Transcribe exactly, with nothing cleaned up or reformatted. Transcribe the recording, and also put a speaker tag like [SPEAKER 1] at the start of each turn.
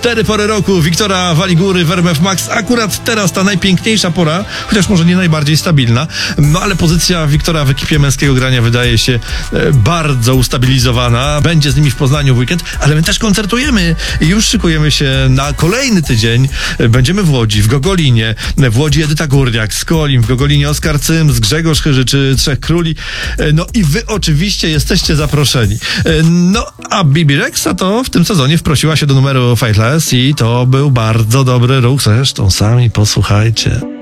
[SPEAKER 1] Cztery pory roku, Wiktora Waligury w R M F Max. Akurat teraz ta najpiękniejsza pora, chociaż może nie najbardziej stabilna. No ale pozycja Wiktora w ekipie męskiego grania wydaje się e, bardzo ustabilizowana. Będzie z nimi w Poznaniu w weekend, ale my też koncertujemy i już szykujemy się na kolejny tydzień. E, będziemy w Łodzi, w Gogolinie. W Łodzi Edyta Górniak, z Kolim, w Gogolinie Oskar Cyms, Grzegorz Chyży czy Trzech Króli. E, no i wy oczywiście jesteście zaproszeni. E, no a Bibi Rexha to w tym sezonie wprosiła się do numeru Faithless i to był bardzo dobry ruch. Zresztą sami posłuchajcie.